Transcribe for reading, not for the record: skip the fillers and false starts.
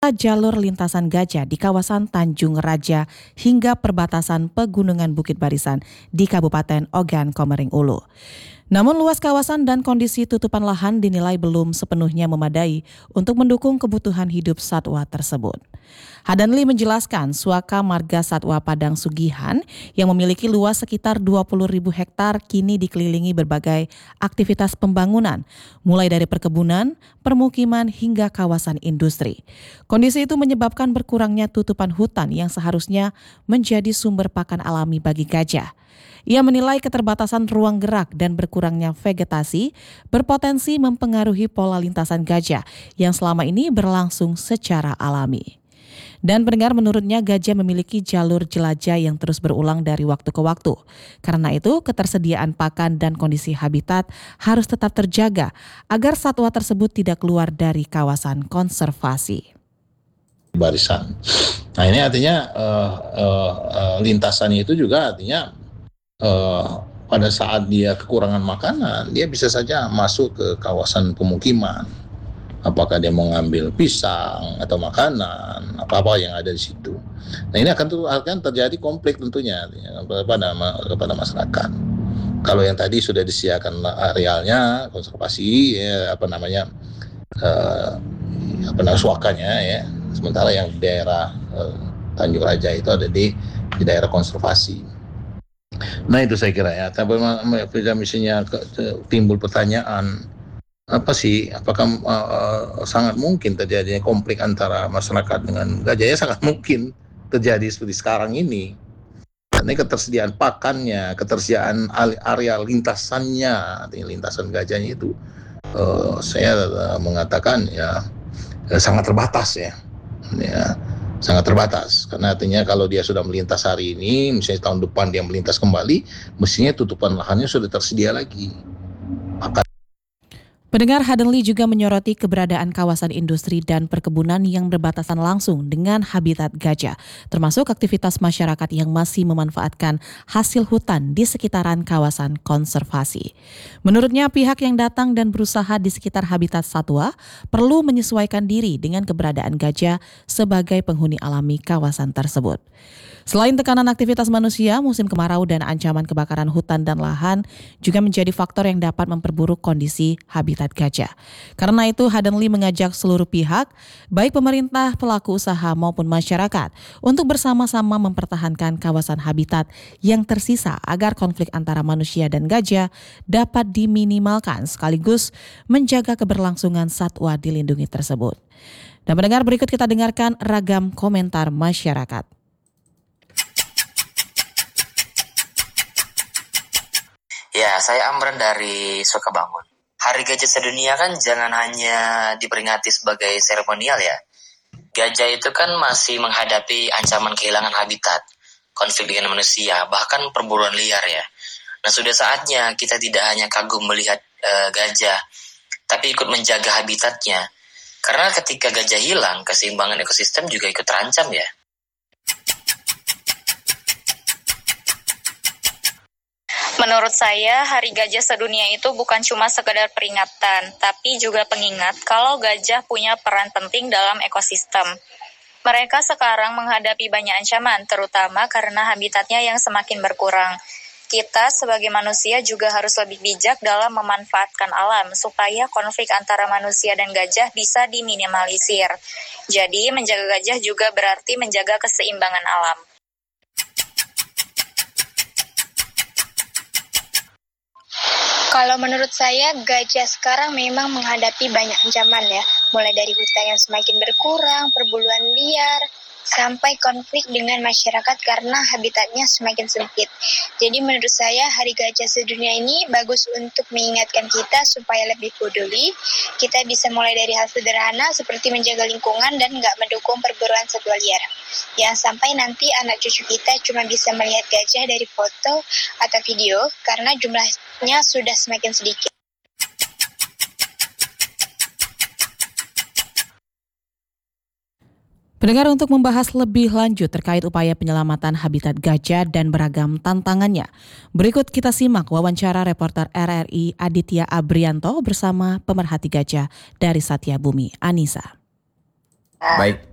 jalur lintasan gajah di kawasan Tanjung Raja hingga perbatasan Pegunungan Bukit Barisan di Kabupaten Ogan Komering Ulu. Namun luas kawasan dan kondisi tutupan lahan dinilai belum sepenuhnya memadai untuk mendukung kebutuhan hidup satwa tersebut. Hadanli menjelaskan Suaka Marga Satwa Padang Sugihan yang memiliki luas sekitar 20.000 hektar kini dikelilingi berbagai aktivitas pembangunan, mulai dari perkebunan, permukiman hingga kawasan industri. Kondisi itu menyebabkan berkurangnya tutupan hutan yang seharusnya menjadi sumber pakan alami bagi gajah. Ia menilai keterbatasan ruang gerak dan berkurangnya vegetasi berpotensi mempengaruhi pola lintasan gajah yang selama ini berlangsung secara alami. Dan pendengar, menurutnya gajah memiliki jalur jelajah yang terus berulang dari waktu ke waktu. Karena itu ketersediaan pakan dan kondisi habitat harus tetap terjaga agar satwa tersebut tidak keluar dari kawasan konservasi. Barisan. Nah ini artinya lintasannya itu juga artinya pada saat dia kekurangan makanan, dia bisa saja masuk ke kawasan pemukiman. Apakah dia mau ngambil pisang atau makanan, apa-apa yang ada di situ. Nah ini akan terjadi konflik tentunya kepada masyarakat. Kalau yang tadi sudah disediakan arealnya, konservasi, suakanya ya. Sementara yang di daerah Tanjung Raja itu ada di daerah konservasi. Nah itu saya kira ya. Tapi misalnya timbul pertanyaan, apakah sangat mungkin terjadinya konflik antara masyarakat dengan gajah? Ya sangat mungkin terjadi seperti sekarang ini. Karena ketersediaan pakannya, ketersediaan area lintasannya, lintasan gajahnya itu, saya mengatakan ya sangat terbatas ya, sangat terbatas. Karena artinya kalau dia sudah melintas hari ini, misalnya tahun depan dia melintas kembali, mestinya tutupan lahannya sudah tersedia lagi. Pendengar, Hadanli juga menyoroti keberadaan kawasan industri dan perkebunan yang berbatasan langsung dengan habitat gajah, termasuk aktivitas masyarakat yang masih memanfaatkan hasil hutan di sekitaran kawasan konservasi. Menurutnya, pihak yang datang dan berusaha di sekitar habitat satwa perlu menyesuaikan diri dengan keberadaan gajah sebagai penghuni alami kawasan tersebut. Selain tekanan aktivitas manusia, musim kemarau dan ancaman kebakaran hutan dan lahan juga menjadi faktor yang dapat memperburuk kondisi habitat gajah. Karena itu, Hadanli mengajak seluruh pihak, baik pemerintah, pelaku usaha maupun masyarakat, untuk bersama-sama mempertahankan kawasan habitat yang tersisa agar konflik antara manusia dan gajah dapat diminimalkan sekaligus menjaga keberlangsungan satwa dilindungi tersebut. Dan pendengar, berikut kita dengarkan ragam komentar masyarakat. Ya, saya Amran dari Sukabangun. Hari Gajah Sedunia kan jangan hanya diperingati sebagai seremonial ya. Gajah itu kan masih menghadapi ancaman kehilangan habitat, konflik dengan manusia, bahkan perburuan liar ya. Nah, sudah saatnya kita tidak hanya kagum melihat gajah, tapi ikut menjaga habitatnya. Karena ketika gajah hilang, keseimbangan ekosistem juga ikut terancam ya. Menurut saya, Hari Gajah Sedunia itu bukan cuma sekedar peringatan, tapi juga pengingat kalau gajah punya peran penting dalam ekosistem. Mereka sekarang menghadapi banyak ancaman, terutama karena habitatnya yang semakin berkurang. Kita sebagai manusia juga harus lebih bijak dalam memanfaatkan alam, supaya konflik antara manusia dan gajah bisa diminimalisir. Jadi, menjaga gajah juga berarti menjaga keseimbangan alam. Kalau menurut saya, gajah sekarang memang menghadapi banyak ancaman ya. Mulai dari hutan yang semakin berkurang, perburuan liar, sampai konflik dengan masyarakat karena habitatnya semakin sempit. Jadi menurut saya, Hari Gajah Sedunia ini bagus untuk mengingatkan kita supaya lebih peduli. Kita bisa mulai dari hal sederhana seperti menjaga lingkungan dan nggak mendukung perburuan satwa liar. Yang sampai nanti anak cucu kita cuma bisa melihat gajah dari foto atau video karena jumlahnya sudah semakin sedikit. Pendengar, untuk membahas lebih lanjut terkait upaya penyelamatan habitat gajah dan beragam tantangannya, berikut kita simak wawancara reporter RRI Aditya Abrianto bersama pemerhati gajah dari Satya Bumi, Anissa. Baik.